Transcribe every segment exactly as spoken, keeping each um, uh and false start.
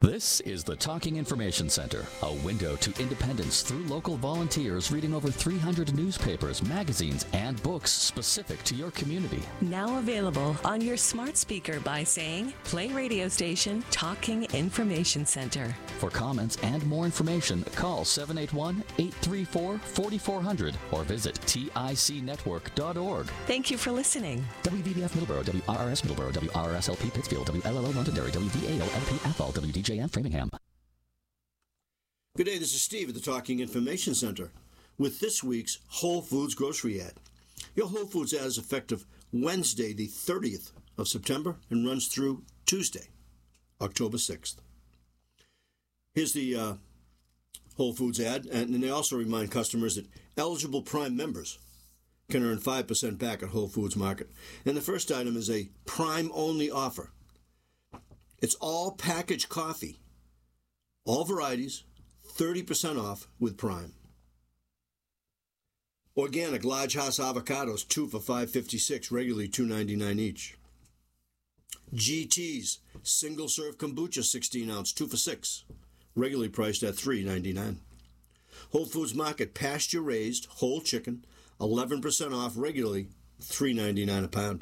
This is the Talking Information Center, a window to independence through local volunteers reading over three hundred newspapers, magazines, and books specific to your community. Now available on your smart speaker by saying, play radio station Talking Information Center. For comments and more information, call seven eight one, eight three four, four four zero zero or visit tic network dot org. Thank you for listening. W V B F Middleborough, W R R S Middleborough, W R R S L P Pittsfield, W L L O Londonderry, W V A O L P Athol, W D J M Framingham. Good day, this is Steve at the Talking Information Center with this week's Whole Foods grocery ad. Your Whole Foods ad is effective Wednesday, the thirtieth of September, and runs through Tuesday, October sixth. Here's the uh, Whole Foods ad, and they also remind customers that eligible Prime members can earn five percent back at Whole Foods Market. And the first item is a Prime-only offer. It's all packaged coffee, all varieties, thirty percent off with Prime. Organic large house avocados, two for five fifty-six, regularly two ninety-nine each. G T's single serve kombucha sixteen ounce, two for six, regularly priced at three ninety-nine. Whole Foods Market pasture raised whole chicken, eleven percent off, regularly three ninety-nine a pound.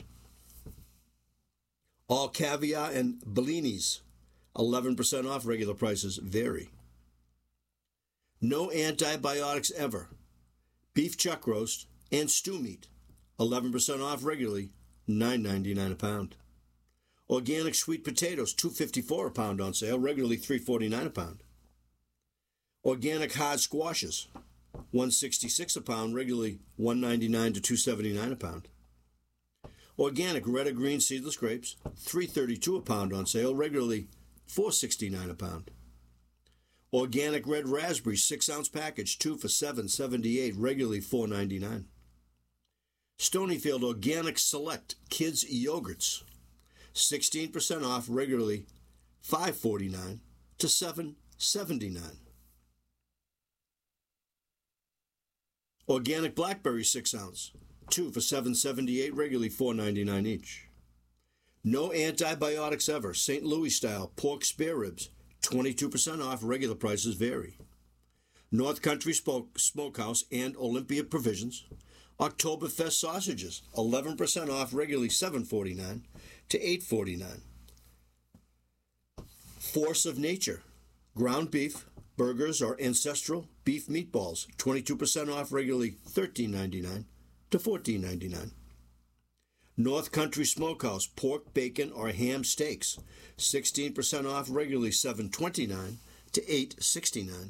All caviar and bellinis, eleven percent off, regular prices vary. No antibiotics ever. Beef chuck roast and stew meat, eleven percent off, regularly nine ninety-nine a pound. Organic sweet potatoes, two fifty-four a pound on sale, regularly three forty-nine a pound. Organic hard squashes, one sixty-six a pound, regularly one ninety-nine to two seventy-nine a pound. Organic red or green seedless grapes, three thirty-two a pound on sale, regularly four sixty-nine a pound. Organic red raspberries, six ounce package, two for seven seventy-eight, regularly four ninety-nine. Stonyfield Organic Select Kids Yogurts, sixteen percent off, regularly five forty-nine to seven seventy-nine. Organic blackberry six ounce, two for seven seventy-eight, regularly four ninety-nine each. No antibiotics ever, Saint Louis style pork spare ribs, twenty-two percent off, regular prices vary. North Country Spoke, Smokehouse and Olympia Provisions, Oktoberfest sausages, eleven percent off, regularly seven forty-nine to eight forty-nine. Force of Nature, ground beef, burgers or ancestral beef meatballs, twenty-two percent off, regularly thirteen ninety-nine to fourteen ninety-nine. North Country Smokehouse pork, bacon, or ham steaks, sixteen percent off, regularly seven twenty-nine to eight sixty-nine.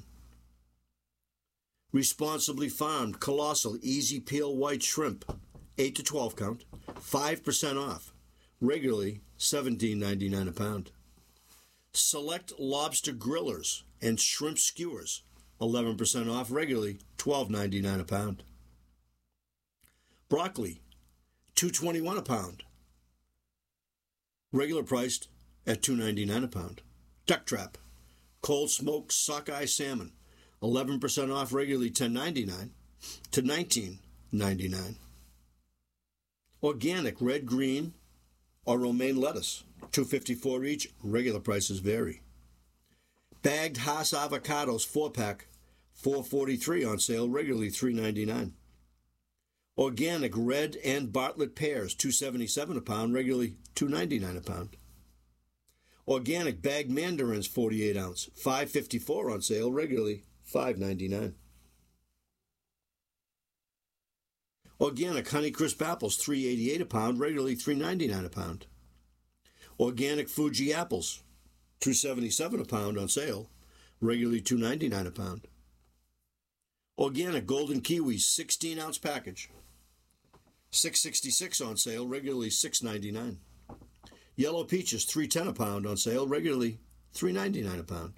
Responsibly Farmed Colossal Easy Peel White Shrimp, eight to twelve count, five percent off, regularly seventeen ninety-nine a pound. Select Lobster Grillers and Shrimp Skewers, eleven percent off, regularly twelve ninety-nine a pound. Broccoli, two twenty-one a pound, regular priced at two ninety-nine a pound. Duck Trap, cold smoked sockeye salmon, eleven percent off, regularly ten ninety-nine to nineteen ninety-nine. Organic red, green, or romaine lettuce, two fifty-four each, regular prices vary. Bagged Hass avocados four pack, four forty-three on sale, regularly three ninety-nine. Organic red and Bartlett pears, two seventy-seven a pound, regularly two ninety-nine a pound. Organic bagged mandarins, forty-eight ounce, five fifty-four on sale, regularly five ninety-nine. Organic Honeycrisp apples, three eighty-eight a pound, regularly three ninety-nine a pound. Organic Fuji apples, two seventy-seven a pound on sale, regularly two ninety-nine a pound. Organic golden kiwis, sixteen ounce package, six sixty-six on sale, regularly six ninety-nine. Yellow peaches, three ten a pound on sale, regularly three ninety-nine a pound.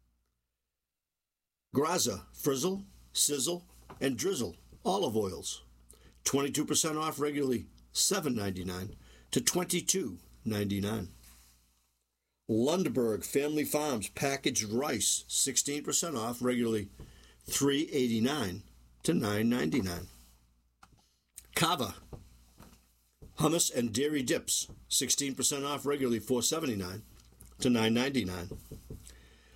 Graza, frizzle, sizzle, and drizzle olive oils, twenty-two percent off, regularly seven ninety-nine to twenty-two ninety-nine. Lundberg Family Farms packaged rice, sixteen percent off, regularly three eighty-nine to nine ninety-nine. Kava hummus and dairy dips, sixteen percent off, regularly four seventy-nine to nine ninety-nine.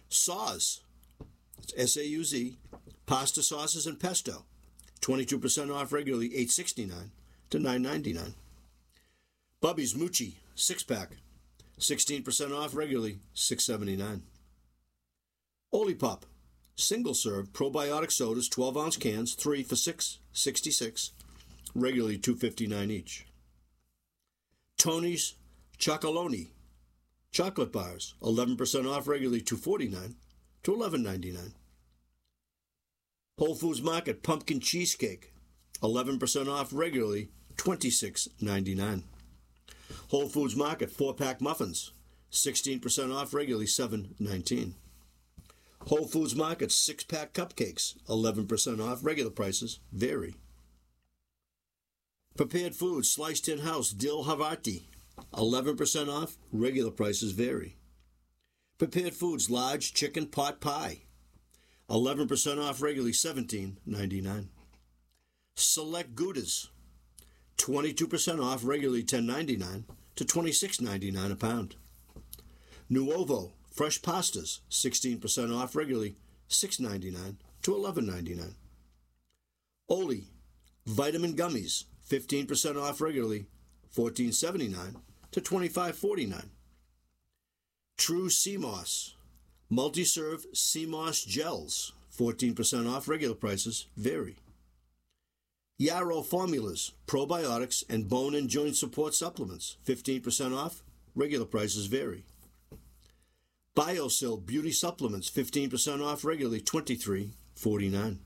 Sauz, S A U Z, pasta sauces and pesto, twenty-two percent off regularly eight sixty-nine to nine ninety-nine. Bubby's Moochie, six-pack, sixteen percent off regularly six seventy-nine. Olipop, single-serve probiotic sodas, twelve-ounce cans, three for six sixty-six, regularly two fifty-nine each. Tony's Chocoloni, chocolate bars, eleven percent off regularly two forty-nine to eleven ninety-nine. Whole Foods Market pumpkin cheesecake, eleven percent off regularly twenty-six ninety-nine. Whole Foods Market four-pack muffins, sixteen percent off regularly seven nineteen. Whole Foods Market six-pack cupcakes, eleven percent off, regular prices vary. Prepared foods sliced in-house dill Havarti, eleven percent off, regular prices vary. Prepared foods large chicken pot pie, eleven percent off regularly seventeen ninety-nine. Select Goudas, twenty-two percent off regularly ten ninety-nine to twenty-six ninety-nine a pound. Nuovo fresh pastas, sixteen percent off regularly six ninety-nine to eleven ninety-nine. Oli vitamin gummies, fifteen percent off regularly fourteen seventy-nine to twenty-five forty-nine. True Sea Moss multi-serve Sea Moss gels, fourteen percent off, regular prices vary. Yarrow formulas, probiotics, and bone and joint support supplements, fifteen percent off, regular prices vary. BioSil beauty supplements, fifteen percent off regularly twenty-three forty-nine.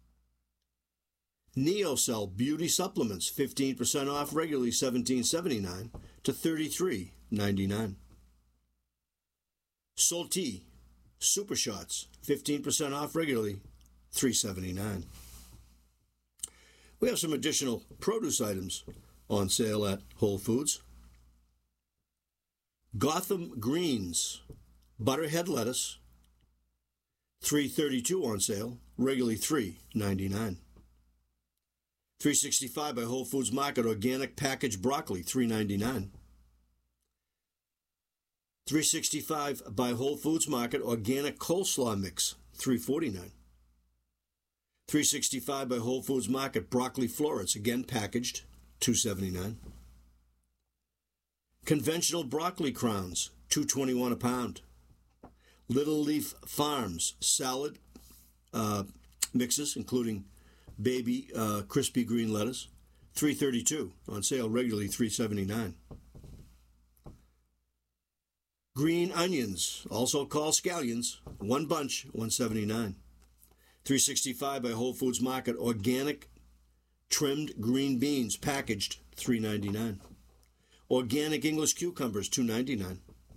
NeoCell beauty supplements, fifteen percent off regularly seventeen seventy-nine to thirty-three ninety-nine. Solti Super Shots, fifteen percent off regularly three seventy-nine. We have some additional produce items on sale at Whole Foods. Gotham Greens Butterhead lettuce, three thirty-two on sale, regularly three ninety-nine. three sixty-five by Whole Foods Market organic packaged broccoli, three ninety-nine. three sixty-five by Whole Foods Market organic coleslaw mix, three forty-nine. three sixty-five by Whole Foods Market broccoli florets, again packaged, two seventy-nine. Conventional broccoli crowns, two twenty-one a pound. Little Leaf Farms salad uh, mixes, including baby uh, crispy green lettuce, three thirty-two, on sale regularly three seventy-nine. Green onions, also called scallions, one bunch, one seventy-nine. three sixty-five by Whole Foods Market organic trimmed green beans packaged, three ninety-nine. Organic English cucumbers, two ninety-nine.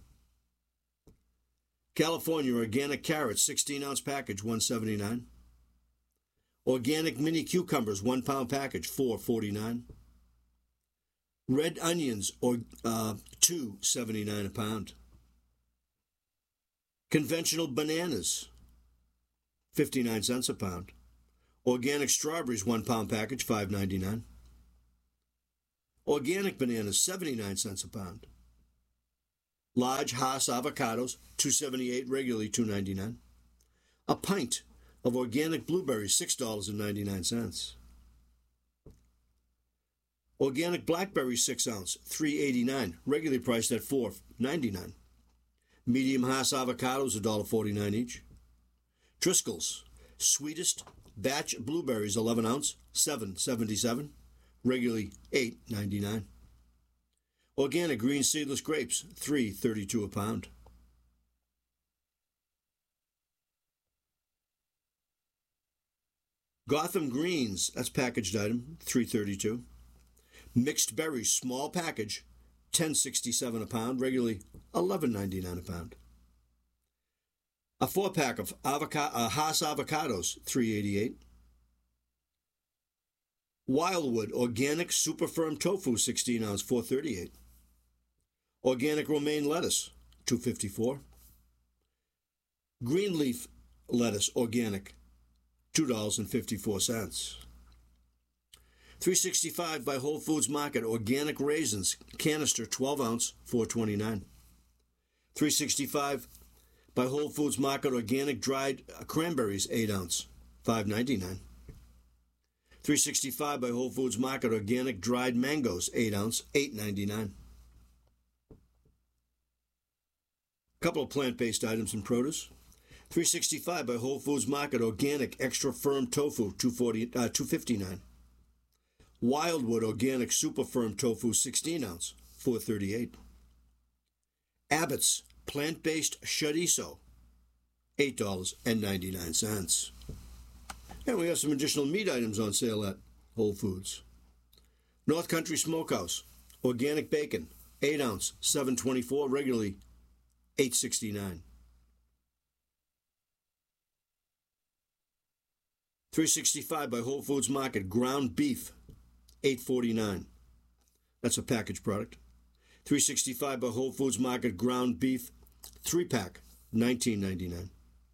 California organic carrots, sixteen ounce package, one seventy-nine. Organic mini cucumbers, one pound package, four forty-nine. Red onions, or uh, two seventy-nine a pound. Conventional bananas, fifty-nine cents a pound. Organic strawberries, one pound package, five ninety-nine. Organic bananas, seventy-nine cents a pound. Large Hass avocados, two seventy-eight, regularly two ninety-nine. A pint of organic blueberries, six dollars and ninety-nine cents. Organic blackberries, six ounce, three eighty-nine, regularly priced at four ninety-nine. Medium Hass avocados, one forty-nine each. Driscoll's sweetest batch blueberries, eleven ounce, seven seventy-seven, regularly eight ninety-nine. Organic green seedless grapes, three thirty-two a pound. Gotham Greens, that's packaged item, three thirty-two. Mixed berries, small package, ten sixty-seven a pound, regularly eleven ninety-nine a pound. A four pack of avocado, uh, Hass avocados, three eighty-eight. Wildwood organic super firm tofu, sixteen ounce, four thirty-eight. Organic romaine lettuce, two fifty-four. Green leaf lettuce, organic, two dollars and fifty-four cents. three sixty-five by Whole Foods Market organic raisins, canister, twelve ounce, four twenty-nine. three sixty-five by Whole Foods Market organic dried cranberries, eight ounce, five ninety-nine. three sixty-five by Whole Foods Market organic dried mangoes, eight ounce, eight ninety-nine. Couple of plant-based items in produce. three sixty-five by Whole Foods Market organic extra firm tofu, two forty, uh, two fifty-nine. Wildwood organic super firm tofu, sixteen ounce, four thirty-eight. Abbott's plant-based chorizo, eight dollars and ninety-nine cents. And we have some additional meat items on sale at Whole Foods. North Country Smokehouse organic bacon, eight ounce, seven twenty-four, regularly eight sixty-nine. three sixty-five by Whole Foods Market ground beef, eight forty-nine. That's a packaged product. three sixty-five by Whole Foods Market ground beef, three pack, nineteen ninety-nine.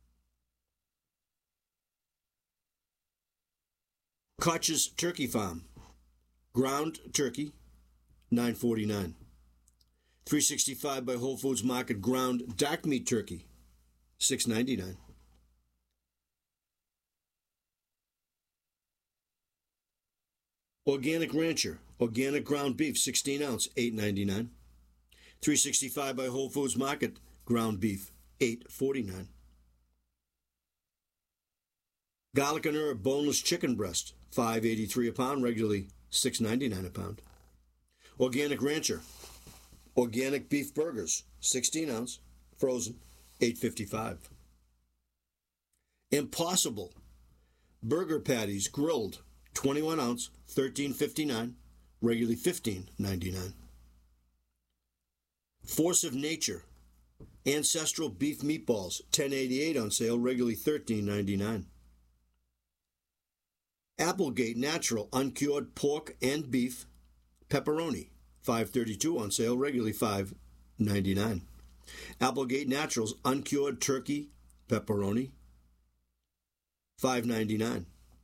Koch's Turkey Farm ground turkey, nine forty-nine. three sixty-five by Whole Foods Market ground dark meat turkey, six ninety-nine. Organic Rancher organic ground beef, sixteen ounce, eight ninety-nine. three sixty-five by Whole Foods Market ground beef, eight forty-nine. Garlic and herb boneless chicken breast, five eighty-three a pound, regularly six ninety-nine a pound. Organic Rancher organic beef burgers, sixteen ounce, frozen, eight fifty-five. Impossible burger patties grilled, twenty-one ounce, thirteen fifty-nine, regularly fifteen ninety-nine. Force of Nature ancestral beef meatballs, ten eighty-eight on sale, regularly thirteen ninety-nine. Applegate natural uncured pork and beef pepperoni, five thirty-two on sale, regularly five ninety-nine. Applegate Naturals uncured turkey pepperoni, five ninety-nine.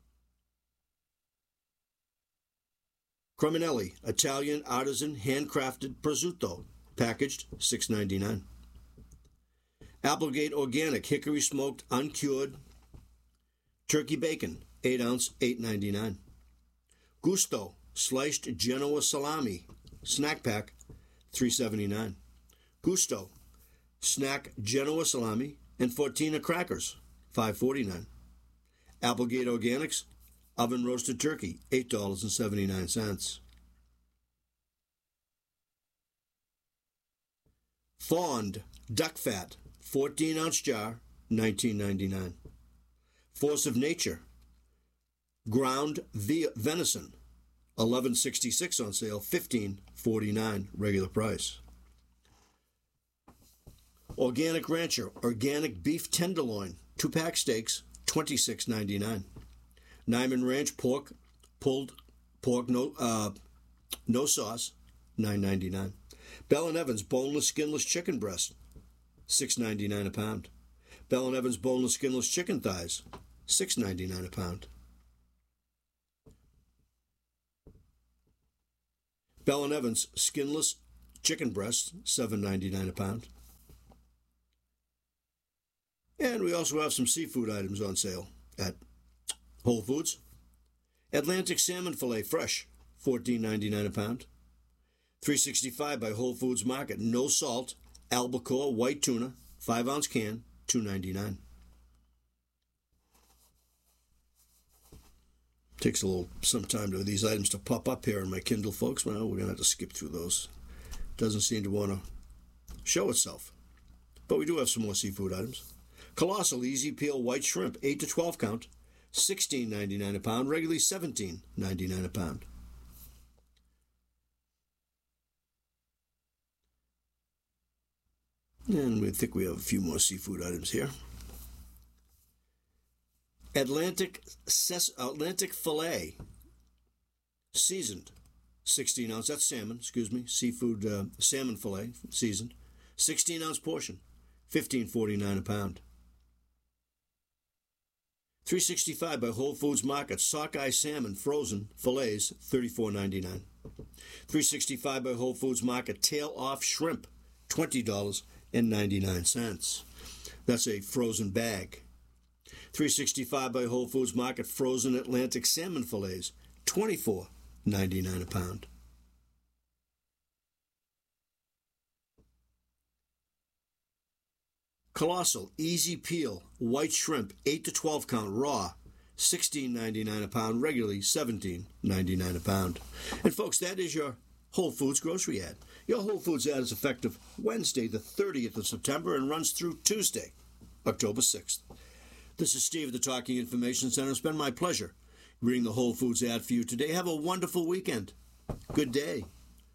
Creminelli Italian artisan handcrafted prosciutto, packaged, six ninety-nine. Applegate Organic hickory smoked uncured turkey bacon, eight ounce, eight ninety-nine. Gusto sliced Genoa salami snack pack, three seventy-nine. Gusto snack Genoa salami and Fortina crackers, five forty-nine. Applegate Organics oven roasted turkey, eight dollars and seventy-nine cents. Fond duck fat, fourteen ounce jar, nineteen ninety-nine. Force of Nature ground venison, eleven sixty-six on sale, fifteen forty-nine regular price. Organic Rancher organic beef tenderloin, two pack steaks, twenty-six ninety-nine. Nyman Ranch pork pulled pork no uh, no sauce, nine ninety-nine. Bell and Evans boneless skinless chicken breast, six ninety-nine a pound. Bell and Evans boneless skinless chicken thighs, six ninety-nine a pound. Bell and Evans skinless chicken breasts, seven ninety-nine a pound. And we also have some seafood items on sale at Whole Foods. Atlantic salmon fillet fresh, fourteen ninety-nine a pound. three sixty-five by Whole Foods Market, no salt, albacore white tuna, five ounce can, two ninety-nine. Takes a little some time for these items to pop up here in my Kindle, folks. Well, we're going to have to skip through those. Doesn't seem to want to show itself. But we do have some more seafood items. Colossal Easy Peel White Shrimp, eight to twelve count, sixteen ninety-nine a pound, regularly seventeen ninety-nine a pound. And we think we have a few more seafood items here. Atlantic ses- Atlantic Fillet, seasoned, sixteen ounce, that's salmon, excuse me, seafood uh, salmon fillet, seasoned, sixteen ounce portion, fifteen forty-nine a pound. three sixty-five by Whole Foods Market, sockeye salmon frozen fillets, thirty-four ninety-nine. three sixty-five by Whole Foods Market, tail off shrimp, twenty dollars and ninety-nine cents. That's a frozen bag. three sixty-five by Whole Foods Market frozen Atlantic salmon fillets, twenty-four ninety-nine a pound. Colossal Easy Peel white shrimp, eight to twelve count raw, sixteen ninety-nine a pound, regularly seventeen ninety-nine a pound. And folks, that is your Whole Foods grocery ad. Your Whole Foods ad is effective Wednesday, the thirtieth of September, and runs through Tuesday, October sixth. This is Steve at the Talking Information Center. It's been my pleasure reading the Whole Foods ad for you today. Have a wonderful weekend. Good day.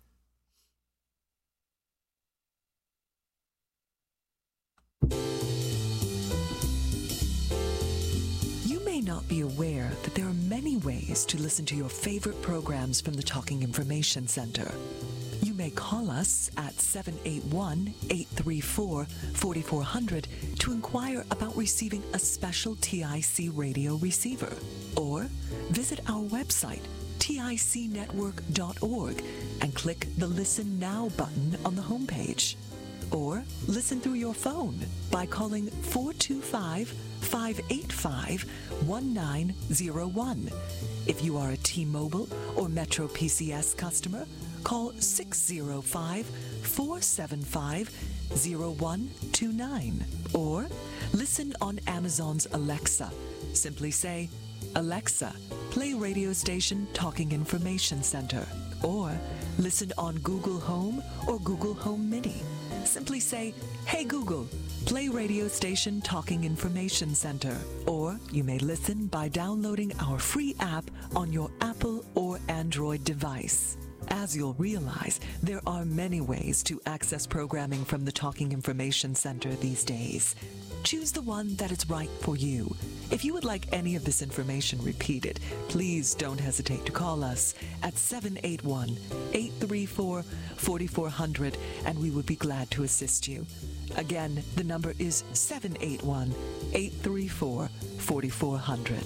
You may not be aware that there are many ways to listen to your favorite programs from the Talking Information Center. You may call us at seven eight one, eight three four, four four zero zero to inquire about receiving a special T I C radio receiver, or visit our website, tic network dot org, and click the Listen Now button on the homepage. Or listen through your phone by calling four two five, five eight five, one nine zero one. If you are a T-Mobile or Metro P C S customer, call six zero five, four seven five, zero one two nine. Or listen on Amazon's Alexa. Simply say, Alexa, play radio station Talking Information Center. Or listen on Google Home or Google Home Mini. Simply say, hey Google, play radio station Talking Information Center. Or you may listen by downloading our free app on your Apple or Android device. As you'll realize, there are many ways to access programming from the Talking Information Center these days. Choose the one that is right for you. If you would like any of this information repeated, please don't hesitate to call us at seven eight one, eight three four, four four zero zero, and we would be glad to assist you. Again, the number is seven eight one, eight three four, four four zero zero.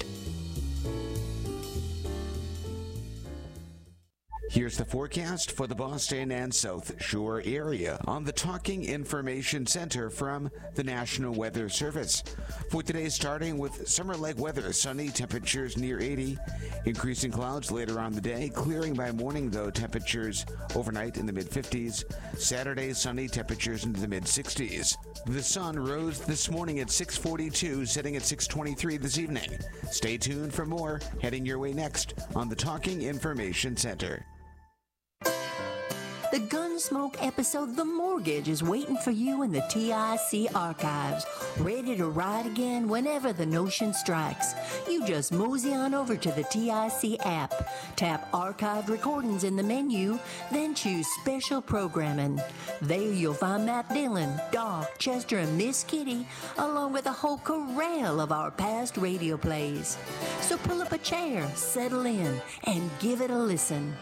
Here's the forecast for the Boston and South Shore area on the Talking Information Center from the National Weather Service. For today, starting with summer-like weather, sunny, temperatures near eighty, increasing clouds later on the day, clearing by morning, though, temperatures overnight in the mid-fifties. Saturday, sunny, temperatures into the mid-sixties. The sun rose this morning at six forty-two, setting at six twenty-three this evening. Stay tuned for more, heading your way next on the Talking Information Center. The Gunsmoke episode The Mortgage is waiting for you in the T I C archives, ready to ride again whenever the notion strikes. You just mosey on over to the T I C app, tap Archived Recordings in the menu, then choose Special Programming. There you'll find Matt Dillon, Doc, Chester, and Miss Kitty, along with a whole corral of our past radio plays. So pull up a chair, settle in, and give it a listen.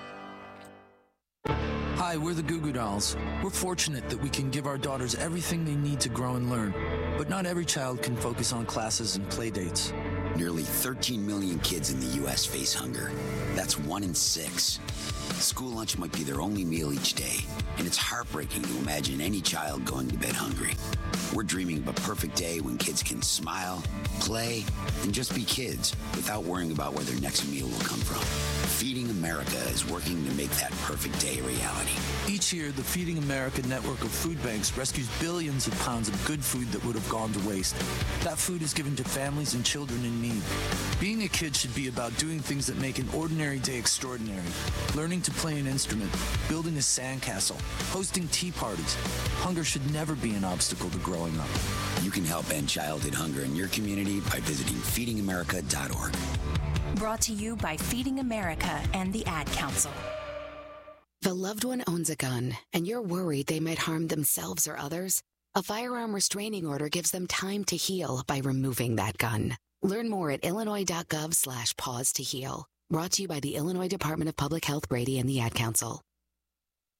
Hi, we're the Goo Goo Dolls. We're fortunate that we can give our daughters everything they need to grow and learn. But not every child can focus on classes and play dates. Nearly thirteen million kids in the U S face hunger. That's one in six. School lunch might be their only meal each day, and it's heartbreaking to imagine any child going to bed hungry. We're dreaming of a perfect day when kids can smile, play, and just be kids without worrying about where their next meal will come from. Feeding America is working to make that perfect day a reality. Each year, the Feeding America network of food banks rescues billions of pounds of good food that would have gone to waste. That food is given to families and children in need. Being a kid should be about doing things that make an ordinary day extraordinary. Learning to play an instrument, building a sandcastle, hosting tea parties. Hunger should never be an obstacle to growing up. You can help end childhood hunger in your community by visiting feeding america dot org. Brought to you by Feeding America and the Ad Council. The loved one owns a gun, and you're worried they might harm themselves or others? A firearm restraining order gives them time to heal by removing that gun. Learn more at illinois.gov slash pause to heal. Brought to you by the Illinois Department of Public Health, Brady, and the Ad Council.